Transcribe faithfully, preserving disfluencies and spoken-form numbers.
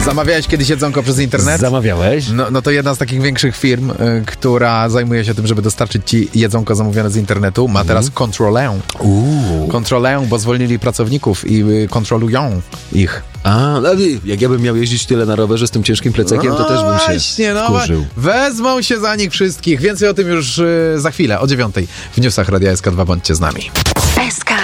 Zamawiałeś kiedyś jedzonko przez internet? Zamawiałeś? No, no to jedna z takich większych firm, y, która zajmuje się tym, żeby dostarczyć ci jedzonko zamówione z internetu, ma teraz kontrolę. Uuu. Kontrolę, bo zwolnili pracowników i y, kontrolują ich. A, no, jak ja bym miał jeździć tyle na rowerze z tym ciężkim plecakiem, to no też bym się właśnie, no wkurzył. Wezmą się za nich wszystkich. Więcej o tym już y, za chwilę, o dziewiątej w newsach Radia S K dwa. Bądźcie z nami. S K